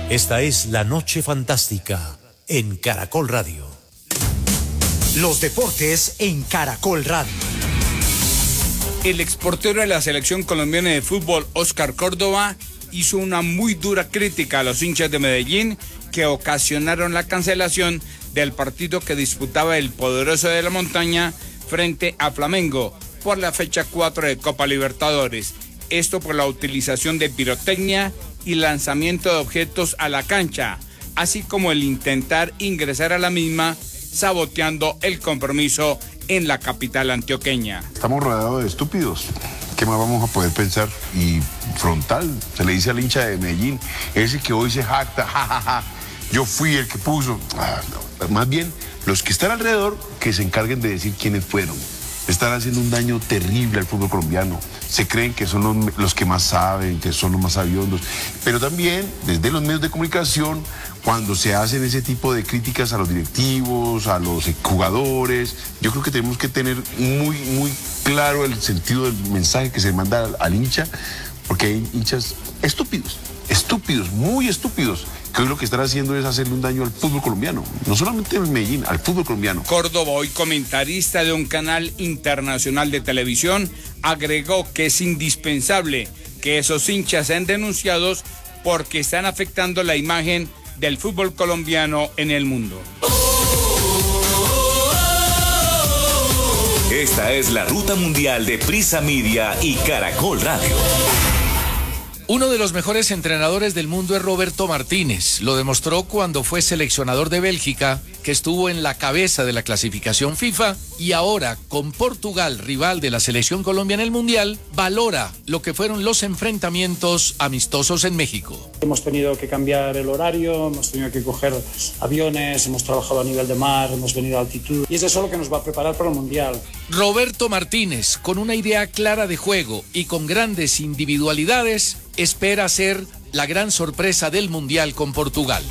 Esta es La Noche Fantástica en Caracol Radio. Los deportes en Caracol Radio. El exportero de la selección colombiana de fútbol, Oscar Córdoba, hizo una muy dura crítica a los hinchas de Medellín que ocasionaron la cancelación del partido que disputaba el Poderoso de la Montaña frente a Flamengo por la fecha 4 de Copa Libertadores. Esto por la utilización de pirotecnia y lanzamiento de objetos a la cancha, así como el intentar ingresar a la misma saboteando el compromiso en la capital antioqueña. Estamos rodeados de estúpidos. ¿Qué más vamos a poder pensar? Y frontal, se le dice al hincha de Medellín, ese que hoy se jacta, jajaja, yo fui el que puso. No. Más bien, los que están alrededor, que se encarguen de decir quiénes fueron. Están haciendo un daño terrible al fútbol colombiano. Se creen que son los que más saben, que son los más sabiondos. Pero también, desde los medios de comunicación, cuando se hacen ese tipo de críticas a los directivos, a los jugadores, yo creo que tenemos que tener muy claro el sentido del mensaje que se manda al hincha, porque hay hinchas estúpidos, muy estúpidos, que hoy lo que están haciendo es hacerle un daño al fútbol colombiano, no solamente en Medellín, al fútbol colombiano. Córdoba, hoy comentarista de un canal internacional de televisión, agregó que es indispensable que esos hinchas sean denunciados porque están afectando la imagen del fútbol colombiano en el mundo. Esta es la ruta mundial de Prisa Media y Caracol Radio. Uno de los mejores entrenadores del mundo es Roberto Martínez. Lo demostró cuando fue seleccionador de Bélgica, que estuvo en la cabeza de la clasificación FIFA, y ahora, con Portugal, rival de la selección Colombia en el Mundial, valora lo que fueron los enfrentamientos amistosos en México. Hemos tenido que cambiar el horario, hemos tenido que coger aviones, hemos trabajado a nivel de mar, hemos venido a altitud, y es eso lo que nos va a preparar para el Mundial. Roberto Martínez, con una idea clara de juego y con grandes individualidades, espera ser la gran sorpresa del Mundial con Portugal.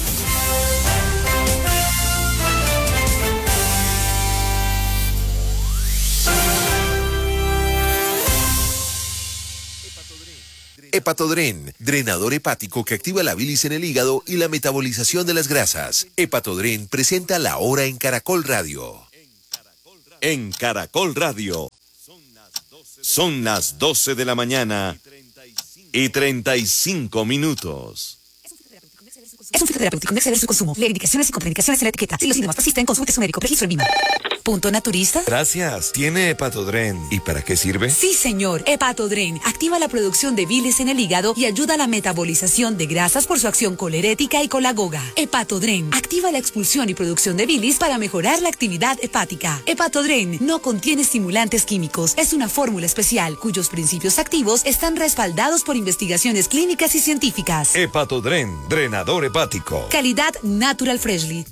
Hepatodren, drenador hepático que activa la bilis en el hígado y la metabolización de las grasas. Hepatodren presenta La Hora en Caracol Radio. En Caracol Radio. Son las 12 de la mañana y 35 minutos. Es un fitoterapéutico, no exceder su consumo. Lee indicaciones y contraindicaciones en la etiqueta. Si los síntomas persisten, consulte a su médico. Registro en Lima. ¿Punto naturista? Gracias. ¿Tiene Hepatodren? ¿Y para qué sirve? Sí, señor. Hepatodren activa la producción de bilis en el hígado y ayuda a la metabolización de grasas por su acción colerética y colagoga. Hepatodren activa la expulsión y producción de bilis para mejorar la actividad hepática. Hepatodren no contiene estimulantes químicos. Es una fórmula especial cuyos principios activos están respaldados por investigaciones clínicas y científicas. Hepatodren, drenador hepático. Calidad Natural Freshly.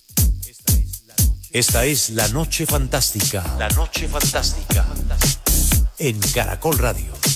Esta es La Noche Fantástica. La Noche Fantástica en Caracol Radio.